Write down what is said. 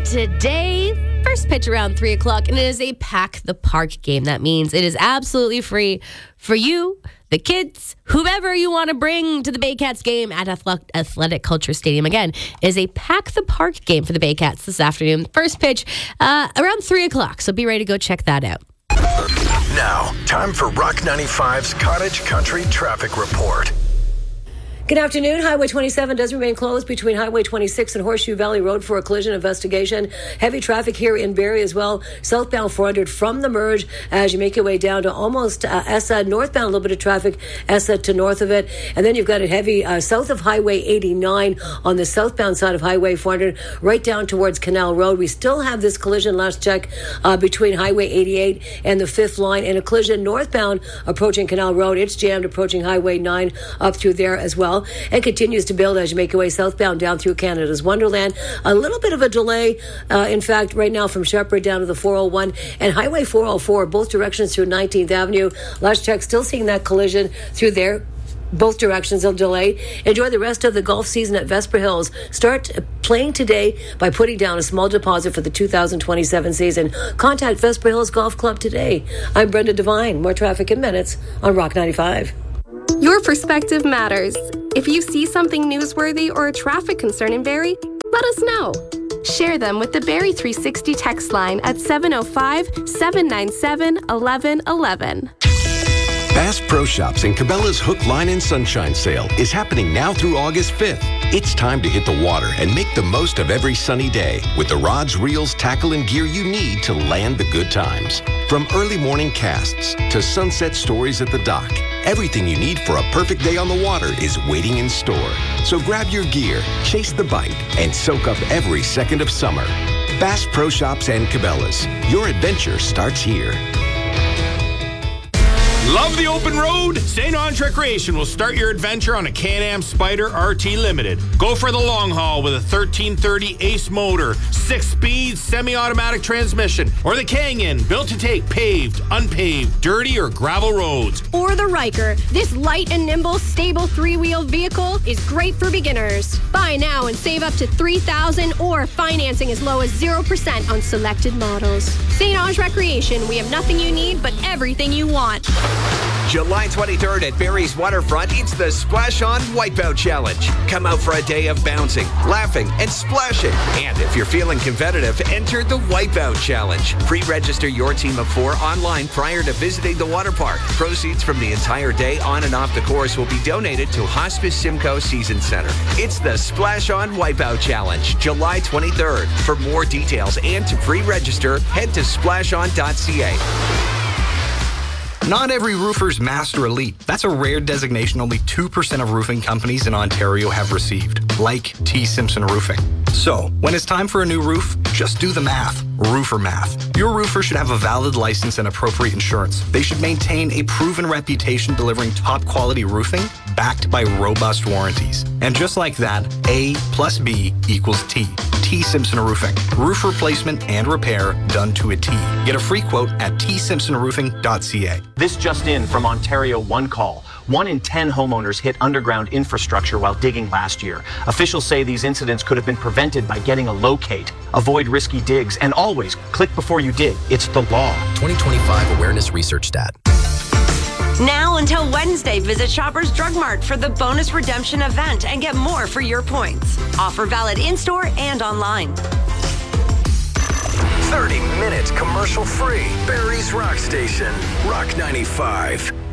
today. First pitch around 3 o'clock, and it is a Pack the Park game. That means it is absolutely free for you, the kids, whoever you want to bring to the Baycats game at Athletic Culture Stadium. Again, it is a Pack the Park game for the Baycats this afternoon. First pitch around 3 o'clock, so be ready to go check that out. Now, time for Rock 95's Cottage Country Traffic Report. Good afternoon. Highway 27 does remain closed between Highway 26 and Horseshoe Valley Road for a collision investigation. Heavy traffic here in Barrie as well. Southbound 400 from the merge as you make your way down to almost Essa. Northbound, a little bit of traffic, Essa to north of it. And then you've got it heavy south of Highway 89 on the southbound side of Highway 400, right down towards Canal Road. We still have this collision, last check, between Highway 88 and the 5th line. And a collision northbound approaching Canal Road. It's jammed approaching Highway 9 up through there as well. And continues to build as you make your way southbound down through Canada's Wonderland. A little bit of a delay, in fact, right now from Shepherd down to the 401 and Highway 404, both directions through 19th Avenue. Last check, still seeing that collision through there. Both directions of delay. Enjoy the rest of the golf season at Vesper Hills. Start playing today by putting down a small deposit for the 2027 season. Contact Vesper Hills Golf Club today. I'm Brenda Devine. More traffic in minutes on Rock 95. Your perspective matters. If you see something newsworthy or a traffic concern in Barrie, let us know. Share them with the Barrie 360 text line at 705-797-1111. Bass Pro Shops and Cabela's Hook, Line, and Sunshine Sale is happening now through August 5th. It's time to hit the water and make the most of every sunny day with the rods, reels, tackle, and gear you need to land the good times. From early morning casts to sunset stories at the dock, everything you need for a perfect day on the water is waiting in store. So grab your gear, chase the bite, and soak up every second of summer. Bass Pro Shops and Cabela's. Your adventure starts here. Love the open road? St. Ange Recreation will start your adventure on a Can-Am Spyder RT Limited. Go for the long haul with a 1330 Ace motor, 6-speed semi-automatic transmission, or the Canyon, built to take paved, unpaved, dirty, or gravel roads. Or the Ryker. This light and nimble, stable 3-wheel vehicle is great for beginners. Buy now and save up to $3,000 or financing as low as 0% on selected models. St. Ange Recreation, we have nothing you need but everything you want. July 23rd at Barrie's Waterfront, it's the Splash On Wipeout Challenge. Come out for a day of bouncing, laughing, and splashing. And if you're feeling competitive, enter the Wipeout Challenge. Pre-register your team of 4 online prior to visiting the water park. Proceeds from the entire day on and off the course will be donated to Hospice Simcoe Season Center. It's the Splash On Wipeout Challenge, July 23rd. For more details and to pre-register, head to splashon.ca. Not every roofer's Master Elite. That's a rare designation only 2% of roofing companies in Ontario have received, like T. Simpson Roofing. So, when it's time for a new roof, just do the math. Roofer math. Your roofer should have a valid license and appropriate insurance. They should maintain a proven reputation delivering top quality roofing backed by robust warranties. And just like that, A plus B equals T. T. Simpson Roofing. Roof replacement and repair done to a T. Get a free quote at tsimpsonroofing.ca. This just in from Ontario One Call. 1 in 10 homeowners hit underground infrastructure while digging last year. Officials say these incidents could have been prevented by getting a locate. Avoid risky digs and always click before you dig. It's the law. 2025 Awareness Research Stat. Now until Wednesday, visit Shoppers Drug Mart for the bonus redemption event and get more for your points. Offer valid in-store and online. 30 minutes commercial free. Barrie's Rock Station, Rock 95.